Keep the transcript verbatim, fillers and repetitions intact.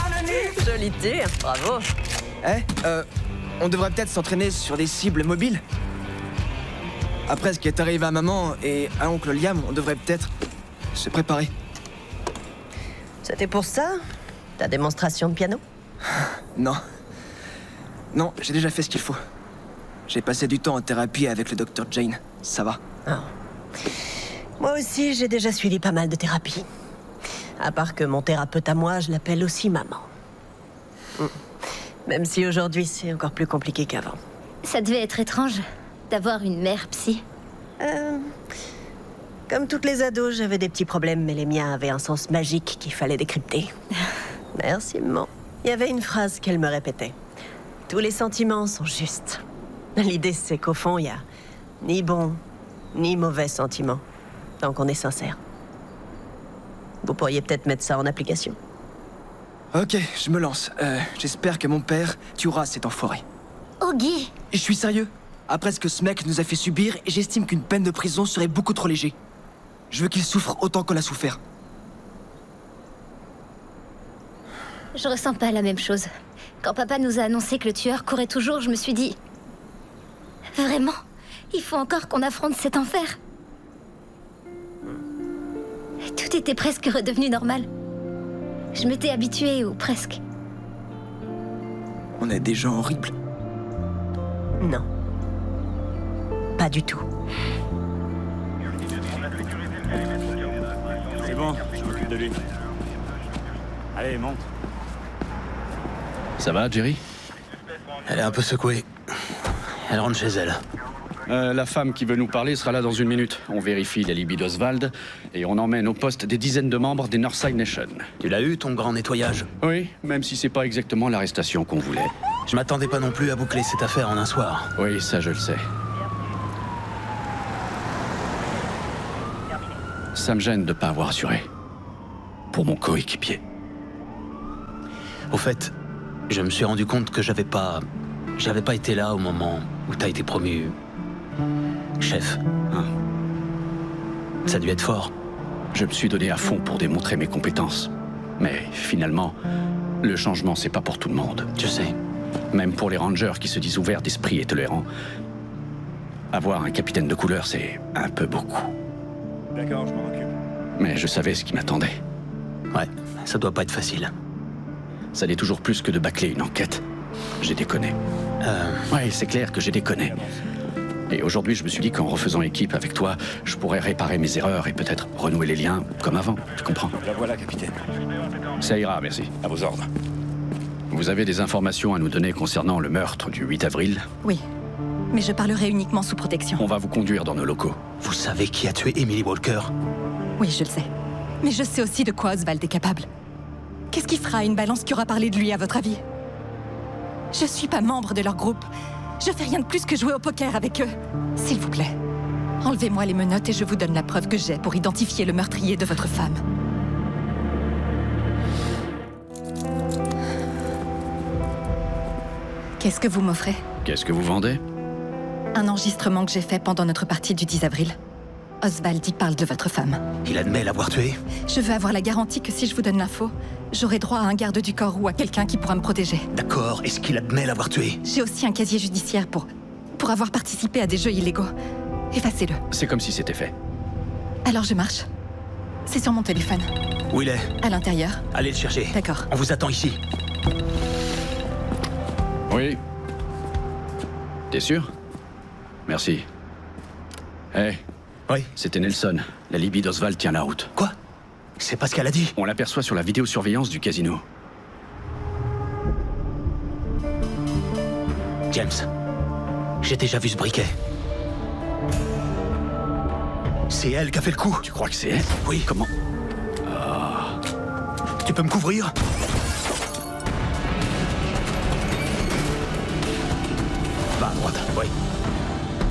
Joli tir, bravo. Eh, euh, on devrait peut-être s'entraîner sur des cibles mobiles. Après ce qui est arrivé à maman et à oncle Liam, on devrait peut-être se préparer. C'était pour ça? Ta démonstration de piano? Non. Non, j'ai déjà fait ce qu'il faut. J'ai passé du temps en thérapie avec le docteur Jane. Ça va. Oh. Moi aussi, j'ai déjà suivi pas mal de thérapies. À part que mon thérapeute à moi, je l'appelle aussi maman. Mm. Même si aujourd'hui, c'est encore plus compliqué qu'avant. Ça devait être étrange d'avoir une mère psy. Euh, comme toutes les ados, j'avais des petits problèmes, mais les miens avaient un sens magique qu'il fallait décrypter. Merci, maman. Il y avait une phrase qu'elle me répétait. Tous les sentiments sont justes. L'idée, c'est qu'au fond, il y a ni bon, ni mauvais sentiments, tant qu'on est sincère. Vous pourriez peut-être mettre ça en application. Ok, je me lance. Euh, j'espère que mon père tuera cet enfoiré. Augie! Et je suis sérieux. Après ce que ce mec nous a fait subir, j'estime qu'une peine de prison serait beaucoup trop léger. Je veux qu'il souffre autant qu'on a souffert. Je ressens pas la même chose. Quand papa nous a annoncé que le tueur courait toujours, je me suis dit... Vraiment? Il faut encore qu'on affronte cet enfer. Tout était presque redevenu normal. Je m'étais habituée, ou presque. On est des gens horribles. Non. Pas du tout. C'est bon, je m'occupe de lui. Allez, monte. Ça va, Jerry? Elle est un peu secouée. Elle rentre chez elle. Euh, la femme qui veut nous parler sera là dans une minute. On vérifie l'alibi d'Oswald et on emmène au poste des dizaines de membres des Northside Nation. Tu l'as eu, ton grand nettoyage? Oui, même si c'est pas exactement l'arrestation qu'on voulait. Je m'attendais pas non plus à boucler cette affaire en un soir. Oui, ça je le sais. Ça me gêne de pas avoir assuré. Pour mon coéquipier. Au fait, je me suis rendu compte que j'avais pas... J'avais pas été là au moment où t'as été promu... chef. Hein. Ça a dû être fort. Je me suis donné à fond pour démontrer mes compétences. Mais finalement, le changement, c'est pas pour tout le monde. Je sais. Même pour les rangers qui se disent ouverts d'esprit et tolérants. Avoir un capitaine de couleur, c'est un peu beaucoup. D'accord, je m'en occupe. Mais je savais ce qui m'attendait. Ouais, ça doit pas être facile. Ça l'est toujours plus que de bâcler une enquête. J'ai déconné. Euh... Ouais, c'est clair que j'ai déconné. Et aujourd'hui, je me suis dit qu'en refaisant équipe avec toi, je pourrais réparer mes erreurs et peut-être renouer les liens comme avant. Tu comprends? La voilà, capitaine. Ça ira, merci. À vos ordres. Vous avez des informations à nous donner concernant le meurtre du huit avril? Oui, mais je parlerai uniquement sous protection. On va vous conduire dans nos locaux. Vous savez qui a tué Emily Walker? Oui, je le sais. Mais je sais aussi de quoi Oswald est capable. Qu'est-ce qui fera une balance qui aura parlé de lui, à votre avis? Je suis pas membre de leur groupe. Je fais rien de plus que jouer au poker avec eux. S'il vous plaît, enlevez-moi les menottes et je vous donne la preuve que j'ai pour identifier le meurtrier de votre femme. Qu'est-ce que vous m'offrez? Qu'est-ce que vous vendez? Un enregistrement que j'ai fait pendant notre partie du dix avril. Oswald y parle de votre femme. Il admet l'avoir tuée? Je veux avoir la garantie que si je vous donne l'info, j'aurai droit à un garde du corps ou à quelqu'un qui pourra me protéger. D'accord, est-ce qu'il admet l'avoir tuée? J'ai aussi un casier judiciaire pour... pour avoir participé à des jeux illégaux. Effacez-le. C'est comme si c'était fait. Alors je marche. C'est sur mon téléphone. Où il est? À l'intérieur. Allez le chercher. D'accord. On vous attend ici. Oui. T'es sûr? Merci. Hé, hey, oui. C'était Nelson. La Libye d'Oswald tient la route. Quoi? C'est pas ce qu'elle a dit. On l'aperçoit sur la vidéosurveillance du casino. James, j'ai déjà vu ce briquet. C'est elle qui a fait le coup. Tu crois que c'est elle? Oui. Comment? Ah. Tu peux me couvrir? Va à droite, oui.